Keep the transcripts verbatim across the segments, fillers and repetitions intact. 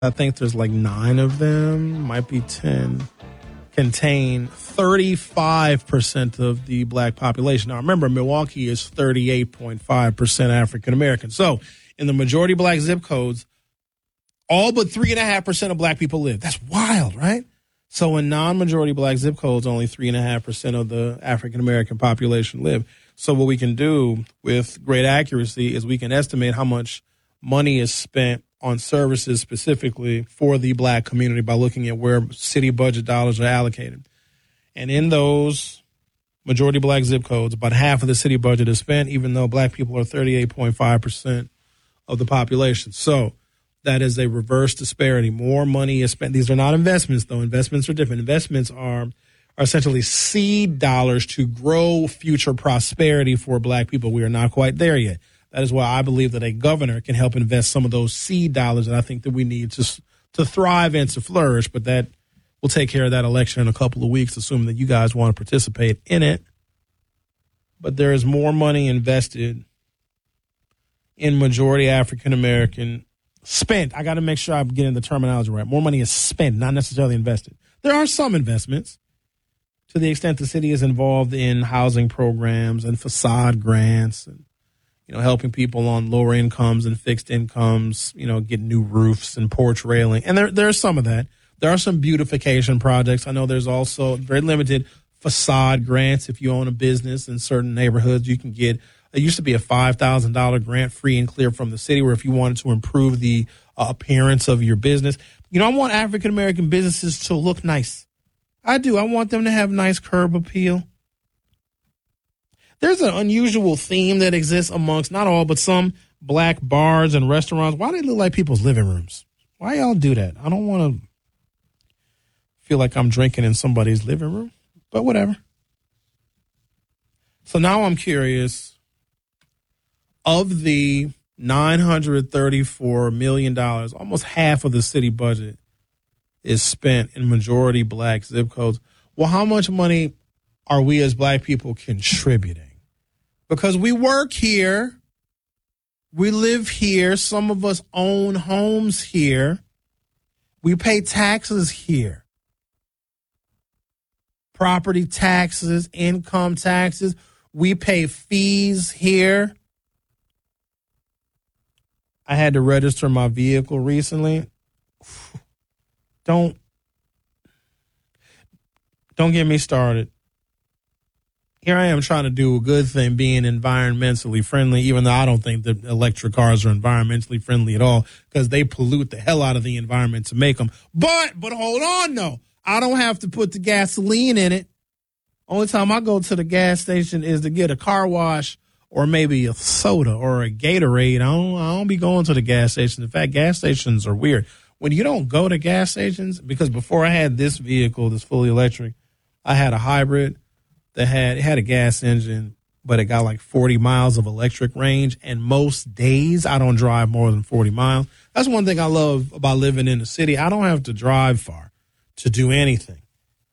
I think there's like nine of them, might be ten, contain thirty-five percent of the black population. Now, remember, Milwaukee is thirty-eight point five percent African American. So, in the majority black zip codes, all but three point five percent of black people live. That's wild, right? So, in non-majority black zip codes, only three point five percent of the African American population live. So, what we can do with great accuracy is we can estimate how much money is spent on services specifically for the black community by looking at where city budget dollars are allocated. And in those majority black zip codes, about half of the city budget is spent, even though black people are thirty-eight point five percent of the population. So that is a reverse disparity. More money is spent. These are not investments, though. Investments are different. Investments are, are essentially seed dollars to grow future prosperity for black people. We are not quite there yet. That is why I believe that a governor can help invest some of those seed dollars that I think that we need to to thrive and to flourish. But that we'll take care of that election in a couple of weeks, assuming that you guys want to participate in it. But there is more money invested in majority African American spent. I got to make sure I'm getting the terminology right. More money is spent, not necessarily invested. There are some investments to the extent the city is involved in housing programs and facade grants and, you know, helping people on lower incomes and fixed incomes, you know, get new roofs and porch railing. And there, there's some of that. There are some beautification projects. I know there's also very limited facade grants. If you own a business in certain neighborhoods, you can get, there used to be a five thousand dollars grant free and clear from the city where if you wanted to improve the uh, appearance of your business. You know, I want African-American businesses to look nice. I do. I want them to have nice curb appeal. There's an unusual theme that exists amongst not all, but some black bars and restaurants. Why do they look like people's living rooms? Why y'all do that? I don't want to feel like I'm drinking in somebody's living room, but whatever. So now I'm curious, of the nine hundred thirty-four million dollars, almost half of the city budget is spent in majority black zip codes. Well, how much money are we as black people contributing? Because we work here, we live here, some of us own homes here, we pay taxes here. Property taxes, income taxes, we pay fees here. I had to register my vehicle recently. Don't, don't get me started. Here I am trying to do a good thing, being environmentally friendly, even though I don't think that electric cars are environmentally friendly at all because they pollute the hell out of the environment to make them. But, but hold on, though. I don't have to put the gasoline in it. Only time I go to the gas station is to get a car wash or maybe a soda or a Gatorade. I don't, I don't be going to the gas station. In fact, gas stations are weird. When you don't go to gas stations, because before I had this vehicle, this fully electric, I had a hybrid that had, it had a gas engine, but it got like forty miles of electric range. And most days I don't drive more than forty miles. That's one thing I love about living in the city. I don't have to drive far to do anything.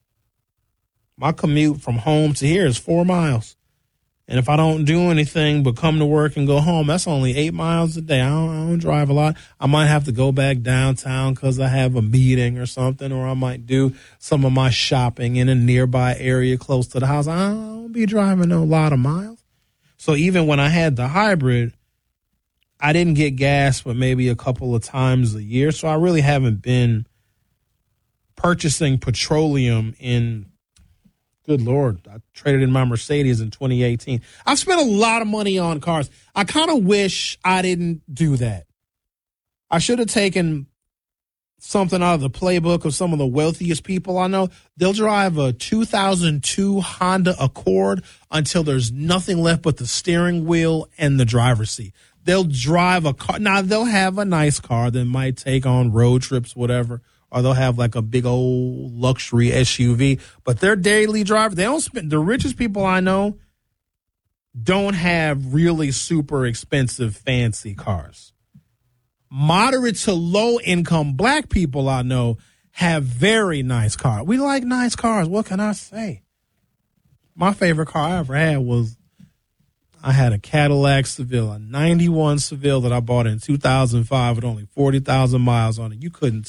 My commute from home to here is four miles. And if I don't do anything but come to work and go home, that's only eight miles a day. I don't, I don't drive a lot. I might have to go back downtown because I have a meeting or something, or I might do some of my shopping in a nearby area close to the house. I don't be driving a lot of miles. So even when I had the hybrid, I didn't get gas but maybe a couple of times a year. So I really haven't been purchasing petroleum in, good Lord, I traded in my Mercedes in twenty eighteen. I've spent a lot of money on cars. I kind of wish I didn't do that. I should have taken something out of the playbook of some of the wealthiest people I know. They'll drive a two thousand two Honda Accord until there's nothing left but the steering wheel and the driver's seat. They'll drive a car. Now, they'll have a nice car that might take on road trips, whatever. Or they'll have like a big old luxury S U V, but their daily driver, they don't spend, the richest people I know don't have really super expensive fancy cars. Moderate to low income black people I know have very nice cars. We like nice cars. What can I say? My favorite car I ever had was I had a Cadillac Seville, a ninety-one Seville that I bought in two thousand five with only forty thousand miles on it. You couldn't